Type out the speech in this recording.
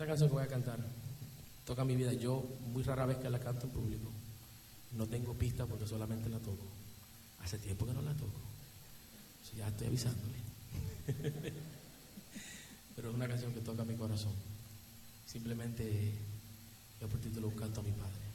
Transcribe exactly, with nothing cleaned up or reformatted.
canción que voy a cantar toca mi vida. Yo muy rara vez que la canto en público. No tengo pista porque solamente la toco. Hace tiempo que no la toco. O sea, ya estoy avisándole. Pero es una canción que toca mi corazón. Simplemente yo por título canto a mi padre.